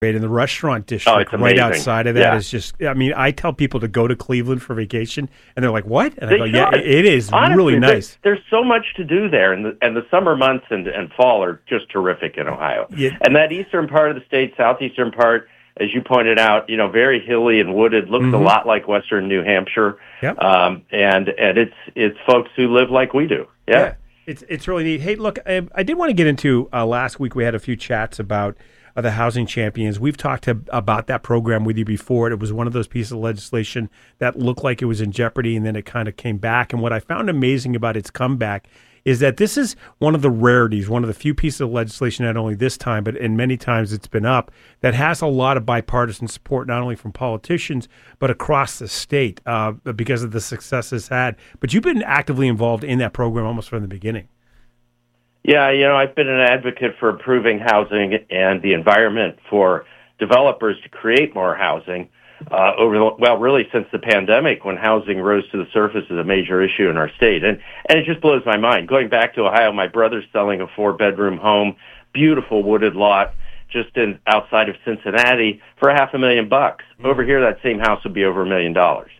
in the restaurant district right outside of that is just, I mean, I tell people to go to Cleveland for vacation, and they're like, what? And I go, yeah, it is. Honestly, really nice. There's so much to do there, and the summer months and fall are just terrific in Ohio. Yeah. And that eastern part of the state, southeastern part, as you pointed out, very hilly and wooded, looks a lot like western New Hampshire. Yep. And it's folks who live like we do. Yeah. It's really neat. Hey, look, I did want to get into last week. We had a few chats about the Housing Champions. We've talked about that program with you before. It was one of those pieces of legislation that looked like it was in jeopardy, and then it kind of came back. And what I found amazing about its comeback is that this is one of the rarities, one of the few pieces of legislation, not only this time, but in many times it's been up, that has a lot of bipartisan support, not only from politicians, but across the state because of the success it's had. But you've been actively involved in that program almost from the beginning. Yeah, I've been an advocate for improving housing and the environment for developers to create more housing really since the pandemic, when housing rose to the surface as a major issue in our state. And it just blows my mind. Going back to Ohio, my brother's selling a 4-bedroom home, beautiful wooded lot, just outside of Cincinnati for $500,000. Over here, that same house would be over $1 million.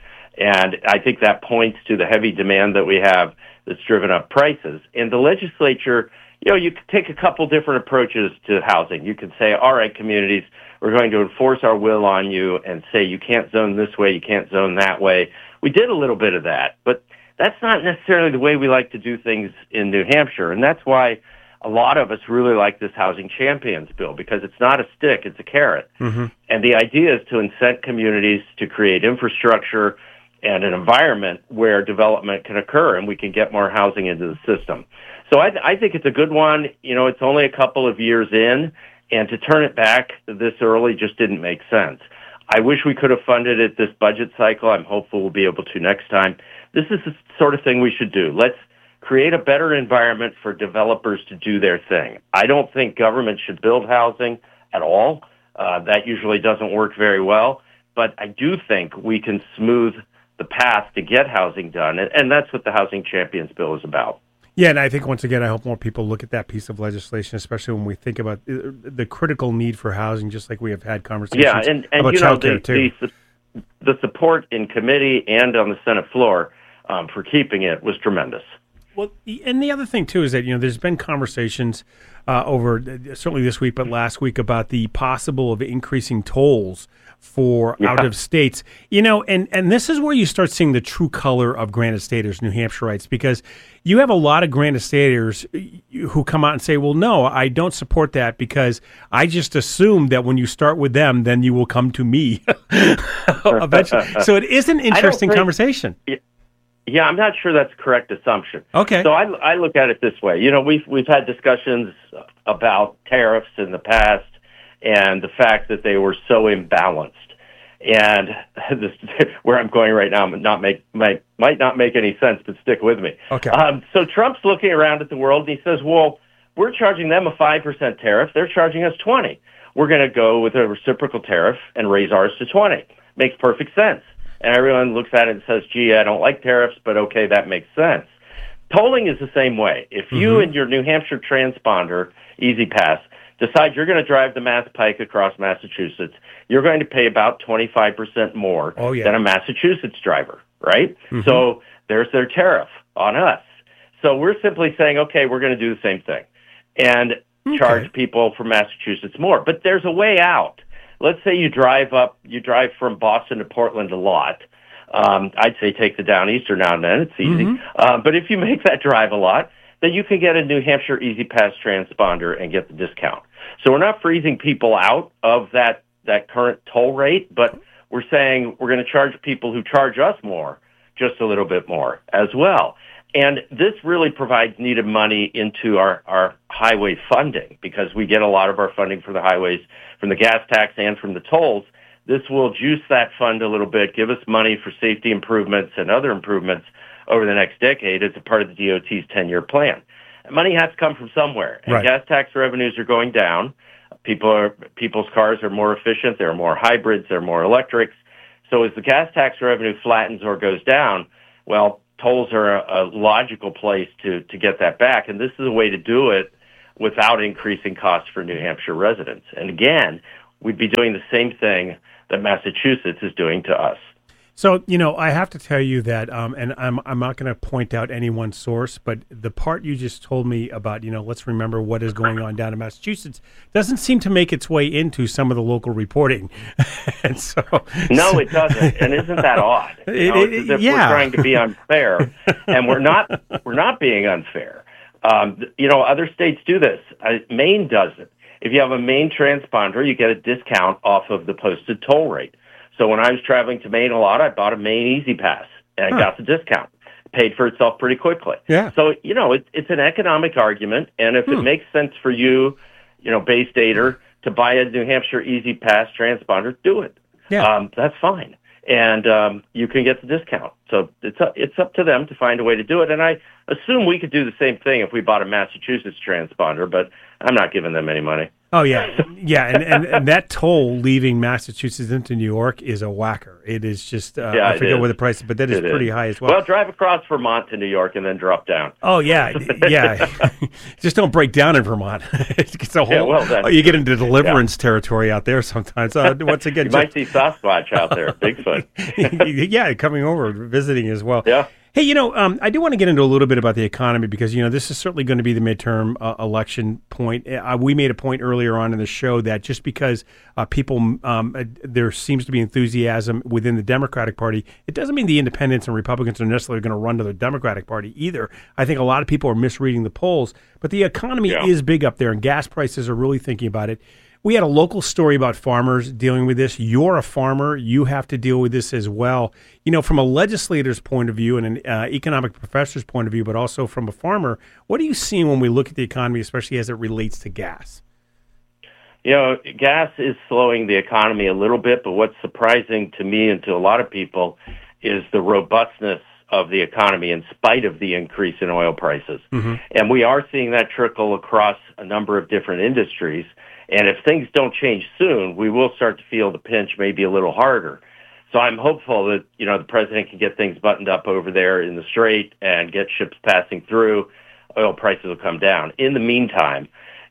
And I think that points to the heavy demand that we have that's driven up prices. In the legislature, you could take a couple different approaches to housing. You could say, all right, communities, we're going to enforce our will on you and say you can't zone this way, you can't zone that way. We did a little bit of that, but that's not necessarily the way we like to do things in New Hampshire. And that's why a lot of us really like this Housing Champions bill, because it's not a stick, it's a carrot. Mm-hmm. And the idea is to incent communities to create infrastructure and an environment where development can occur and we can get more housing into the system. So I think it's a good one. It's only a couple of years in, and to turn it back this early just didn't make sense. I wish we could have funded it this budget cycle. I'm hopeful we'll be able to next time. This is the sort of thing we should do. Let's create a better environment for developers to do their thing. I don't think government should build housing at all. That usually doesn't work very well. But I do think we can smooth the path to get housing done, and that's what the Housing Champions bill is about. Yeah, and I think, once again, I hope more people look at that piece of legislation, especially when we think about the critical need for housing, just like we have had conversations about childcare, too. The support in committee and on the Senate floor for keeping it was tremendous. Well, and the other thing, too, is that, there's been conversations over, certainly this week, but last week, about the possible of increasing tolls for out of states, and this is where you start seeing the true color of Granite Staters, New Hampshireites, because you have a lot of Granite Staters who come out and say, well, no, I don't support that because I just assume that when you start with them, then you will come to me eventually. So it is an interesting conversation. Yeah, I'm not sure that's a correct assumption. Okay. So I look at it this way. We've had discussions about tariffs in the past and the fact that they were so imbalanced. And where I'm going right now might not make any sense, but stick with me. Okay. So Trump's looking around at the world and he says, well, we're charging them a 5% tariff. They're charging us 20. We're going to go with a reciprocal tariff and raise ours to 20. Makes perfect sense. And everyone looks at it and says, gee, I don't like tariffs, but okay, that makes sense. Tolling is the same way. If you and your New Hampshire transponder, Easy Pass, decide you're going to drive the Mass Pike across Massachusetts, you're going to pay about 25% more than a Massachusetts driver, right? Mm-hmm. So there's their tariff on us. So we're simply saying, okay, we're going to do the same thing and charge people from Massachusetts more. But there's a way out. Let's say you drive from Boston to Portland a lot. I'd say take the Downeaster now and then. It's easy. Mm-hmm. But if you make that drive a lot, then you can get a New Hampshire Easy Pass transponder and get the discount. So we're not freezing people out of that current toll rate, but we're saying we're going to charge people who charge us more, just a little bit more as well. And this really provides needed money into our highway funding, because we get a lot of our funding for the highways from the gas tax and from the tolls. This will juice that fund a little bit, give us money for safety improvements and other improvements over the next decade as a part of the DOT's 10-year plan. Money has to come from somewhere, and gas tax revenues are going down. People's cars are more efficient. There are more hybrids. There are more electrics. So as the gas tax revenue flattens or goes down, well, tolls are a logical place to get that back, and this is a way to do it without increasing costs for New Hampshire residents. And again, we'd be doing the same thing that Massachusetts is doing to us. So, I have to tell you that, and I'm not going to point out any one source, but the part you just told me about, let's remember what is going on down in Massachusetts, doesn't seem to make its way into some of the local reporting. And so, no, it doesn't. And isn't that odd? It's as if we're trying to be unfair, and we're not being unfair. Other states do this. Maine does it. If you have a Maine transponder, you get a discount off of the posted toll rate. So when I was traveling to Maine a lot, I bought a Maine Easy Pass, and I got the discount. Paid for itself pretty quickly. Yeah. So, it's an economic argument, and if it makes sense for you, Bay Stater, to buy a New Hampshire Easy Pass transponder, do it. Yeah. That's fine. And you can get the discount. So it's up to them to find a way to do it. And I assume we could do the same thing if we bought a Massachusetts transponder, but I'm not giving them any money. Oh, yeah. Yeah, and that toll leaving Massachusetts into New York is a whacker. It is just, I forget what the price is, but that is pretty high as well. Well, drive across Vermont to New York and then drop down. Oh, yeah, yeah. Just don't break down in Vermont. It's a whole, you get into deliverance territory out there sometimes. Once again, you might see Sasquatch out there, Bigfoot. Yeah, coming over, visiting as well. Yeah. Hey, I do want to get into a little bit about the economy because, this is certainly going to be the midterm election point. We made a point earlier on in the show that just because people, there seems to be enthusiasm within the Democratic Party, it doesn't mean the independents and Republicans are necessarily going to run to the Democratic Party either. I think a lot of people are misreading the polls, but the economy is big up there and gas prices are really thinking about it. We had a local story about farmers dealing with this. You're a farmer. You have to deal with this as well. From a legislator's point of view and an economic professor's point of view, but also from a farmer, what are you seeing when we look at the economy, especially as it relates to gas? Gas is slowing the economy a little bit, but what's surprising to me and to a lot of people is the robustness of the economy in spite of the increase in oil prices. Mm-hmm. And we are seeing that trickle across a number of different industries. And if things don't change soon, we will start to feel the pinch maybe a little harder. So I'm hopeful that, the president can get things buttoned up over there in the Strait and get ships passing through. Oil prices will come down. In the meantime,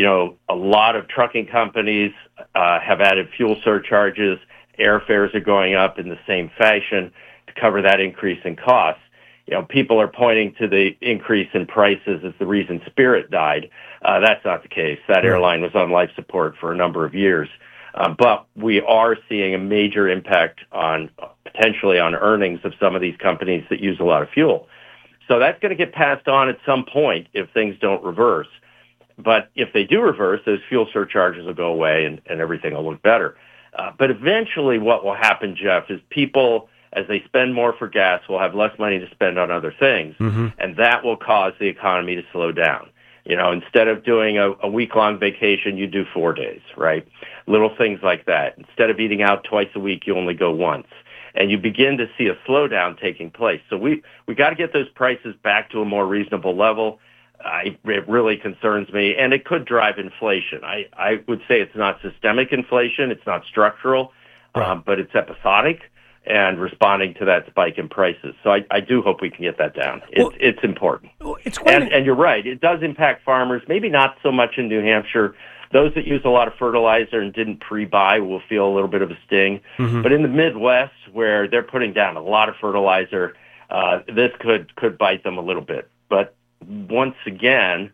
a lot of trucking companies have added fuel surcharges. Airfares are going up in the same fashion to cover that increase in costs. People are pointing to the increase in prices as the reason Spirit died. That's not the case. That airline was on life support for a number of years. But we are seeing a major impact potentially on earnings of some of these companies that use a lot of fuel. So that's going to get passed on at some point if things don't reverse. But if they do reverse, those fuel surcharges will go away and everything will look better. But eventually what will happen, Jeff, is people, as they spend more for gas, will have less money to spend on other things, and that will cause the economy to slow down. Instead of doing a week-long vacation, you do 4 days, right? Little things like that. Instead of eating out twice a week, you only go once. And you begin to see a slowdown taking place. So we got to get those prices back to a more reasonable level. It really concerns me, and it could drive inflation. I would say it's not systemic inflation. It's not structural, but it's episodic and responding to that spike in prices. So I do hope we can get that down. It's important. And you're right. It does impact farmers, maybe not so much in New Hampshire. Those that use a lot of fertilizer and didn't pre-buy will feel a little bit of a sting. But in the Midwest, where they're putting down a lot of fertilizer, this could bite them a little bit. But once again,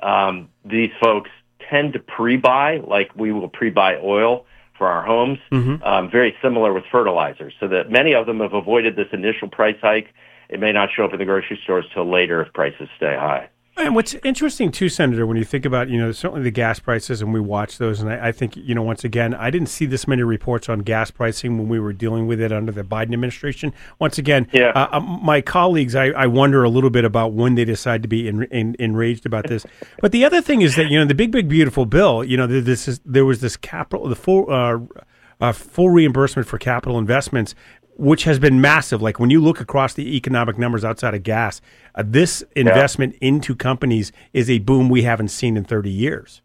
these folks tend to pre-buy, like we will pre-buy oil for our homes, very similar with fertilizers, so that many of them have avoided this initial price hike. It may not show up in the grocery stores till later if prices stay high. And what's interesting, too, Senator, when you think about, certainly the gas prices, and we watch those, and I think, once again, I didn't see this many reports on gas pricing when we were dealing with it under the Biden administration. Once again, my colleagues, I wonder a little bit about when they decide to be enraged about this. But the other thing is that, the big, beautiful bill, there was this capital, the full reimbursement for capital investments, which has been massive. Like when you look across the economic numbers outside of gas, this investment into companies is a boom we haven't seen in 30 years.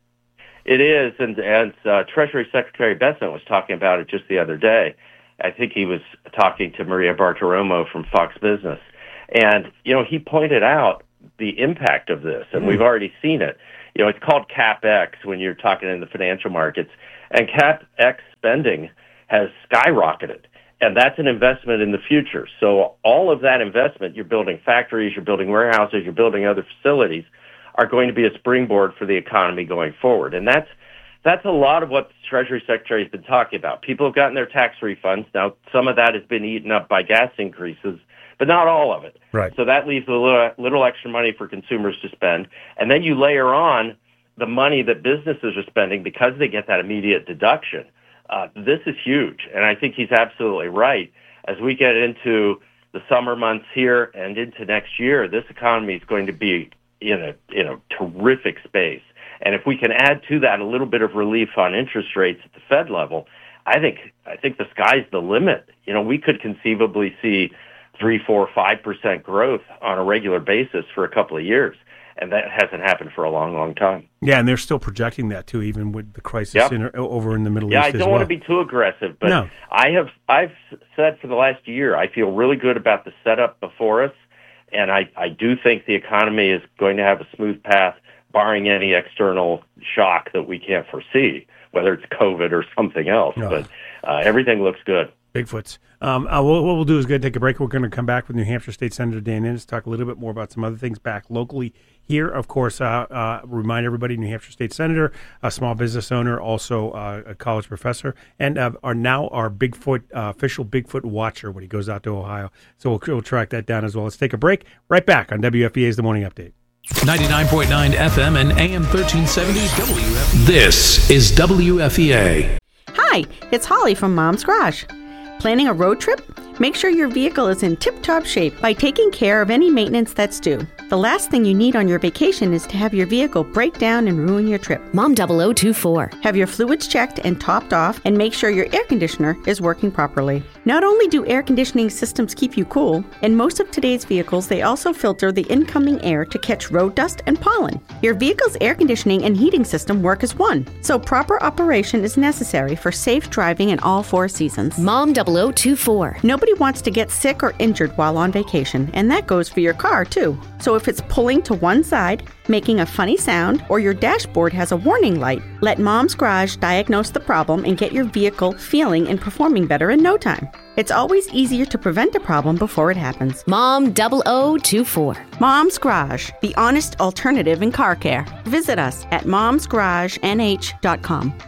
It is, and Treasury Secretary Bessent was talking about it just the other day. I think he was talking to Maria Bartiromo from Fox Business. And, he pointed out the impact of this, and we've already seen it. It's called CapEx when you're talking in the financial markets. And CapEx spending has skyrocketed. And that's an investment in the future. So all of that investment, you're building factories, you're building warehouses, you're building other facilities, are going to be a springboard for the economy going forward. And that's a lot of what the Treasury Secretary has been talking about. People have gotten their tax refunds. Now, some of that has been eaten up by gas increases, but not all of it. Right. So that leaves a little extra money for consumers to spend. And then you layer on the money that businesses are spending because they get that immediate deduction. This is huge, and I think he's absolutely right. As we get into the summer months here and into next year, this economy is going to be in a terrific space. And if we can add to that a little bit of relief on interest rates at the Fed level, I think the sky's the limit. We could conceivably see 3%, 4%, 5% growth on a regular basis for a couple of years. And that hasn't happened for a long, long time. Yeah, and they're still projecting that, too, even with the crisis over in the Middle East as well. Yeah, I don't want to be too aggressive, but no. I've said for the last year, I feel really good about the setup before us, and I do think the economy is going to have a smooth path, barring any external shock that we can't foresee, whether it's COVID or something else. No. But everything looks good. Bigfoots. What we'll do is go take a break. We're going to come back with New Hampshire State Senator Dan Innes, talk a little bit more about some other things back locally here. Of course, remind everybody, New Hampshire State Senator, a small business owner, also a college professor, and are now our Bigfoot official Bigfoot watcher when he goes out to Ohio. So we'll track that down as well. Let's take a break. Right back on WFEA's The Morning Update. 99.9 FM and AM 1370 WFEA. This is WFEA. Hi, it's Holly from Mom's Garage. Planning a road trip? Make sure your vehicle is in tip-top shape by taking care of any maintenance that's due. The last thing you need on your vacation is to have your vehicle break down and ruin your trip. Mom 0024. Have your fluids checked and topped off, and make sure your air conditioner is working properly. Not only do air conditioning systems keep you cool, in most of today's vehicles they also filter the incoming air to catch road dust and pollen. Your vehicle's air conditioning and heating system work as one, so proper operation is necessary for safe driving in all 4 seasons. Mom 0024. Nobody wants to get sick or injured while on vacation, and that goes for your car too. So if it's pulling to one side, making a funny sound, or your dashboard has a warning light, let Mom's Garage diagnose the problem and get your vehicle feeling and performing better in no time. It's always easier to prevent a problem before it happens. Mom 0024. Mom's Garage, the honest alternative in car care. Visit us at momsgaragenh.com.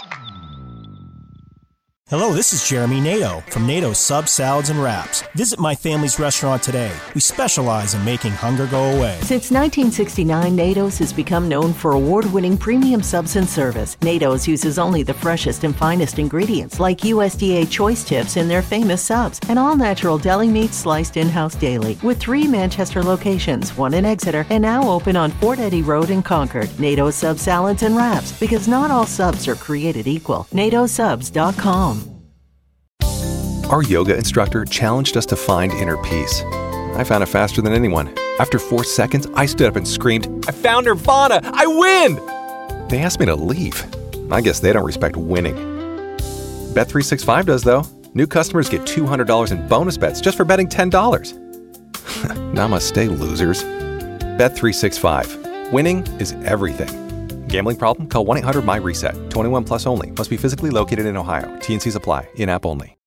Hello, this is Jeremy Nato from Nato Subs, Salads, and Wraps. Visit my family's restaurant today. We specialize in making hunger go away. Since 1969, Nato's has become known for award-winning premium subs and service. Nato's uses only the freshest and finest ingredients, like USDA choice tips in their famous subs, and all-natural deli meat sliced in-house daily. With 3 Manchester locations, 1 in Exeter, and now open on Fort Eddy Road in Concord. Nato's Subs, Salads, and Wraps, because not all subs are created equal. NatoSubs.com. Our yoga instructor challenged us to find inner peace. I found it faster than anyone. After 4 seconds, I stood up and screamed, "I found Nirvana! I win!" They asked me to leave. I guess they don't respect winning. Bet365 does, though. New customers get $200 in bonus bets just for betting $10. Namaste, losers. Bet365. Winning is everything. Gambling problem? Call 1-800-MY-RESET. 21 plus only. Must be physically located in Ohio. T&Cs apply. In-app only.